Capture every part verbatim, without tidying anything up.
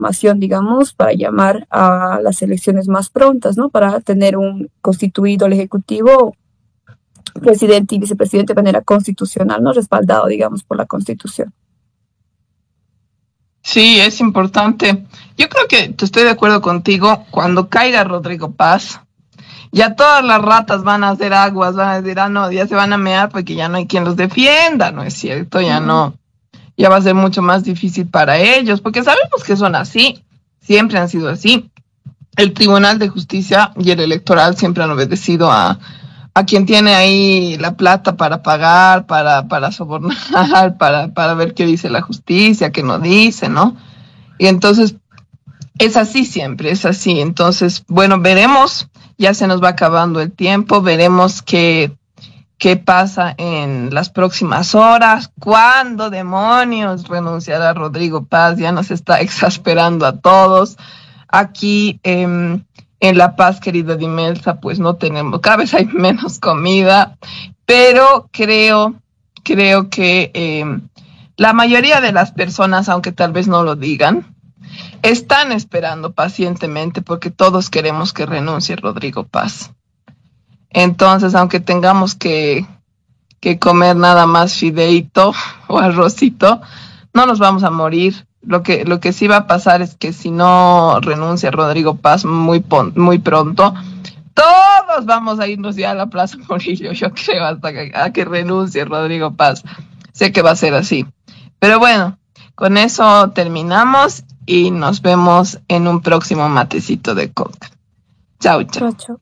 información, digamos, para llamar a las elecciones más prontas, ¿no? Para tener un constituido el Ejecutivo, presidente y vicepresidente de manera constitucional, ¿no? Respaldado, digamos, por la Constitución. Sí, es importante. Yo creo que te estoy de acuerdo contigo. Cuando caiga Rodrigo Paz, ya todas las ratas van a hacer aguas, van a decir, ah, no, ya se van a mear porque ya no hay quien los defienda, ¿no es cierto? Ya no, ya va a ser mucho más difícil para ellos, porque sabemos que son así, siempre han sido así. El Tribunal de Justicia y el Electoral siempre han obedecido a, a quien tiene ahí la plata para pagar, para, para sobornar, para, para ver qué dice la justicia, qué no dice, ¿no? Y entonces, es así siempre, es así. Entonces, bueno, veremos, ya se nos va acabando el tiempo, veremos qué, qué pasa en las próximas horas, cuándo demonios renunciará Rodrigo Paz, ya nos está exasperando a todos. Aquí eh, en La Paz, querida Dimelsa, pues no tenemos, cada vez hay menos comida, pero creo, creo que eh, la mayoría de las personas, aunque tal vez no lo digan, están esperando pacientemente porque todos queremos que renuncie Rodrigo Paz. Entonces, aunque tengamos que, que comer nada más fideito o arrocito, no nos vamos a morir. Lo que, lo que sí va a pasar es que si no renuncia Rodrigo Paz muy, pon, muy pronto, todos vamos a irnos ya a la Plaza Murillo, yo creo, hasta que, a que renuncie Rodrigo Paz. Sé que va a ser así. Pero bueno, con eso terminamos y nos vemos en un próximo matecito de coca. Chao, chao. Chao, chao.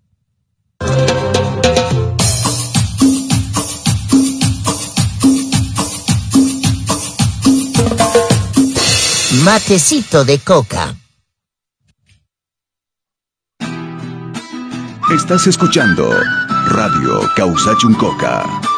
Matecito de coca. Estás escuchando Radio Causachuncoca.